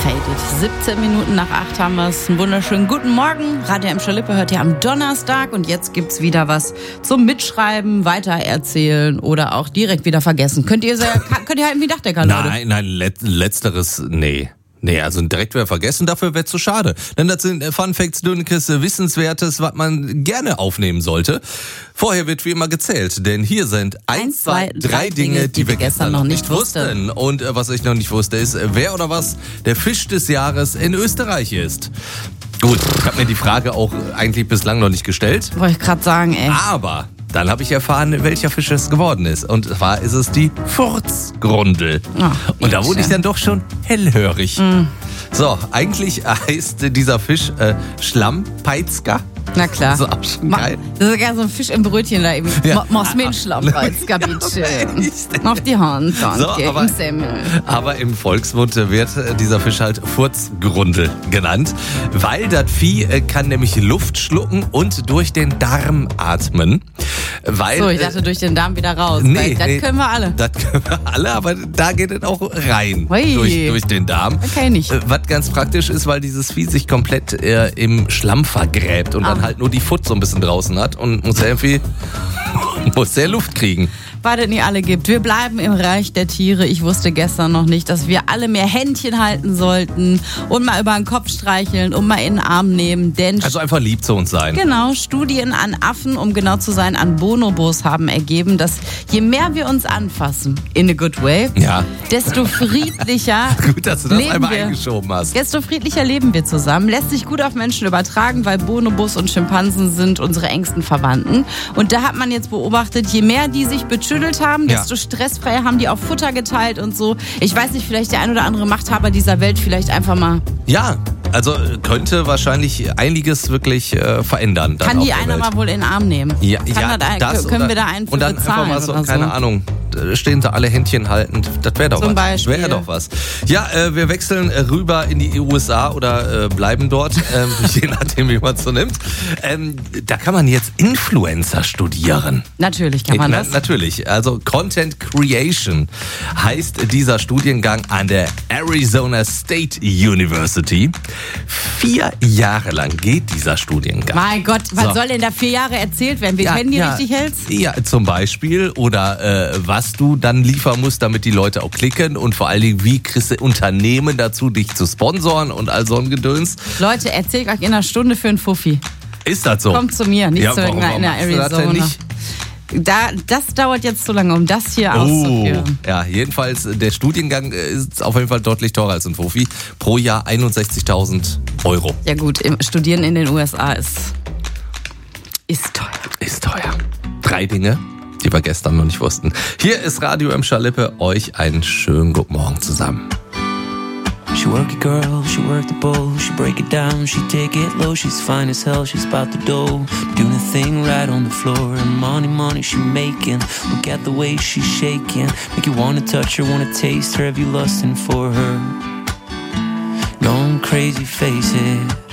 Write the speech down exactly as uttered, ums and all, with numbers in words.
Faded. siebzehn Minuten nach acht haben wir es. Einen wunderschönen guten Morgen. Radio Emscher Lippe hört ihr am Donnerstag und jetzt gibt's wieder was zum Mitschreiben, weitererzählen oder auch direkt wieder vergessen. Könnt ihr sehr, könnt ihr halten wie Dachdecker, Leute? Nein, nein, let, letzteres, nee. Nee, also direkt wieder vergessen, dafür wäre zu schade. Denn das sind Fun Facts, Dönekes, Wissenswertes, was man gerne aufnehmen sollte. Vorher wird wie immer gezählt, denn hier sind eins, zwei, drei Dinge, die wir gestern noch nicht wussten. Und äh, was ich noch nicht wusste, ist, wer oder was der Fisch des Jahres in Österreich ist. Gut, ich habe mir die Frage auch eigentlich bislang noch nicht gestellt. Wollte ich gerade sagen, ey. Aber dann habe ich erfahren, welcher Fisch es geworden ist. Und zwar ist es die Furzgrundel. Ach, und da wurde ich dann doch schon hellhörig. Mm. So, eigentlich heißt dieser Fisch äh, Schlammpeitzka. Na klar. So, auch schon Ma- geil. Das ist ja so ein Fisch im Brötchen da eben. Ja. Mach's mir einen Schlammpeitzka, bitte. Auf die Hand, danke, So, aber, im Semmel. aber im Volksmund wird dieser Fisch halt Furzgrundel genannt, weil das Vieh kann nämlich Luft schlucken und durch den Darm atmen. Weil, So, ich dachte durch den Darm wieder raus. Nee, weil das nee, können wir alle. Das können wir alle, aber da geht es auch rein Hui. durch, durch den Darm. Okay, nicht. Was ganz praktisch ist, weil dieses Vieh sich komplett äh, im Schlamm vergräbt und Ah. dann halt nur die Foot so ein bisschen draußen hat und muss ja irgendwie muss der Luft kriegen. Weil es nicht alle gibt. Wir bleiben im Reich der Tiere. Ich wusste gestern noch nicht, dass wir alle mehr Händchen halten sollten und mal über den Kopf streicheln und mal in den Arm nehmen. Denn Also einfach lieb zu uns sein. genau, Studien an Affen, um genau zu sein, an Bonobos haben ergeben, dass je mehr wir uns anfassen, in a good way, Ja. desto friedlicher Gut, dass du das leben einmal wir. eingeschoben hast. Desto friedlicher leben wir zusammen. Lässt sich gut auf Menschen übertragen, weil Bonobos und Schimpansen sind unsere engsten Verwandten. Und da hat man jetzt beobachtet, je mehr die sich betschüttelt haben, Ja. desto stressfreier haben die auch Futter geteilt und so. Ich weiß nicht, vielleicht der ein oder andere Machthaber dieser Welt vielleicht einfach mal... Ja, also könnte wahrscheinlich einiges wirklich äh, verändern. Dann Kann auf die der einer Welt. mal wohl in den Arm nehmen? Ja, Kann ja das ein, das können oder, wir da einen für und dann bezahlen einfach mal so, oder keine so? Ahnung, stehen da alle Händchen haltend. Das wäre doch Zum was. Beispiel. Wäre doch was. Ja, äh, wir wechseln äh, rüber in die U S A oder äh, bleiben dort, ähm, je nachdem, wie man es so nimmt. Ähm, da kann man jetzt Influencer studieren. Natürlich kann man Na, das. Natürlich. Also Content Creation heißt dieser Studiengang an der Arizona State University. Vier Jahre lang geht dieser Studiengang. Mein Gott, was So. soll denn da vier Jahre erzählt werden? Wie Ja, wenn die ja. richtig hältst? Ja, zum Beispiel. Oder äh, was du dann liefern musst, damit die Leute auch klicken. Und vor allen Dingen, wie kriegst du Unternehmen dazu, dich zu sponsoren und all so ein Gedöns. Leute, erzählt euch in einer Stunde für einen Fuffi. Ist das so? Kommt zu mir, nicht Ja, zu warum- irgendeiner in der warum machst du das Arizona. denn nicht? Da, das dauert jetzt zu lange, um das hier Oh, auszuführen. ja, jedenfalls, der Studiengang ist auf jeden Fall deutlich teurer als ein Fofi. Pro Jahr einundsechzigtausend Euro. Ja gut, im Studieren in den U S A ist, ist teuer. Ist teuer. Drei Dinge, die wir gestern noch nicht wussten. Hier ist Radio Emscher Lippe. Euch einen schönen guten Morgen zusammen. She work it, girl, she work the bowl. She break it down, she take it low. She's fine as hell, she's about the dough. Doing a thing right on the floor. And money, money she making. Look at the way she's shaking. Make you wanna touch her, wanna taste her. Have you lusting for her? Going crazy, face it.